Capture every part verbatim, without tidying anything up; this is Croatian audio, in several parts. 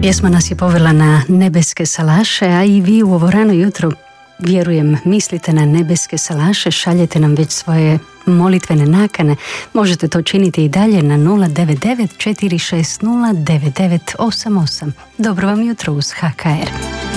Pjesma nas je povela na nebeske salaše, a i vi u ovo rano jutro, vjerujem, mislite na nebeske salaše, šaljete nam već svoje molitvene nakane. Možete to činiti i dalje na nula devet devet četiri šest nula devet devet osam osam. Dobro vam jutro uz H K R.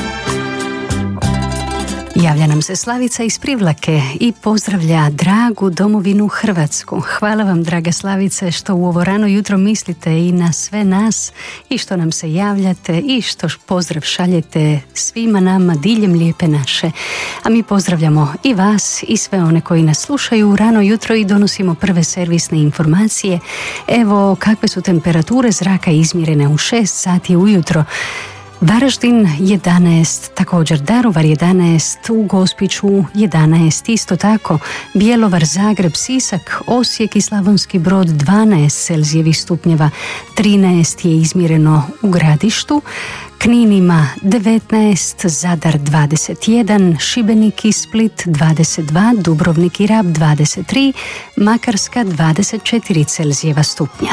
Javlja nam se Slavica iz Privlake i pozdravlja dragu domovinu Hrvatsku. Hvala vam, draga Slavice, što u ovo rano jutro mislite i na sve nas i što nam se javljate i što pozdrav šaljete svima nama diljem lijepe naše. A mi pozdravljamo i vas i sve one koji nas slušaju rano jutro i donosimo prve servisne informacije. Evo kakve su temperature zraka izmjerene u šest sati ujutro. Varaždin jedanaest, također Daruvar jedanaest, u Gospiću jedanaest, isto tako Bjelovar, Zagreb, Sisak, Osijek i Slavonski Brod dvanaest celzijevih stupnjeva, trinaest je izmjereno u Gradištu, Knin ima devetnaest, Zadar dvadeset jedan, Šibenik i Split dvadeset dva, Dubrovnik i Rab dvadeset tri, Makarska dvadeset četiri celzijeva stupnja.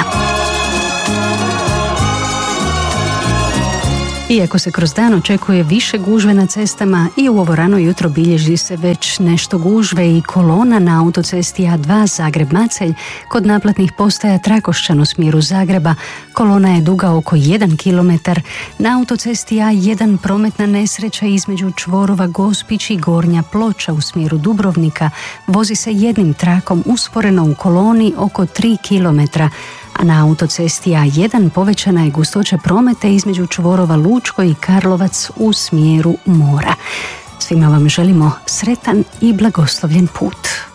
Iako se kroz dan očekuje više gužve na cestama i u ovo rano jutro bilježi se već nešto gužve i kolona na autocesti A dva Zagreb-Macelj kod naplatnih postaja Trakošćan u smjeru Zagreba. Kolona je duga oko jedan kilometar. Na autocesti A jedan prometna nesreća između čvorova Gospić i Gornja Ploča u smjeru Dubrovnika. Vozi se jednim trakom usporeno u koloni oko tri kilometra. A na autocesti A jedan povećana je gustoća prometa između čvorova Lučko i Karlovac u smjeru mora. Svima vam želimo sretan i blagoslovljen put.